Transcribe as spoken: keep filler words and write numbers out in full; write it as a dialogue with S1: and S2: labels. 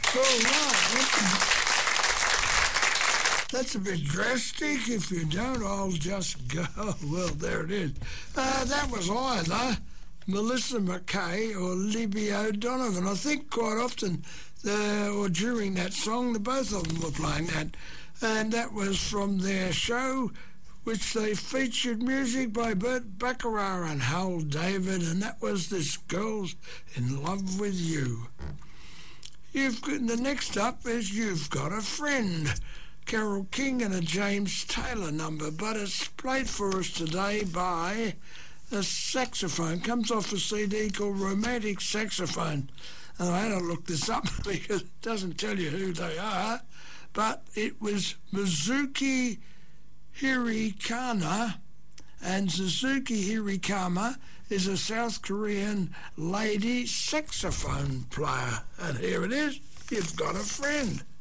S1: All right. That's a bit drastic. If you don't, I'll just go. Well, there it is. Uh, that was either Melissa McKay or Libby O'Donovan. I think quite often, uh, or during that song, the both of them were playing that. And that was from their show, which they featured music by Burt Bacharach and Hal David, and that was This Girl's in Love with You. You've got, the next up is You've Got a Friend, Carole King and a James Taylor number, but it's played for us today by a saxophone. Comes off a C D called Romantic Saxophone. And I had to look this up because it doesn't tell you who they are, but it was Mizuki Hirikana, and Suzuki Hirikama is a South Korean lady saxophone player. And here it is, You've Got a Friend.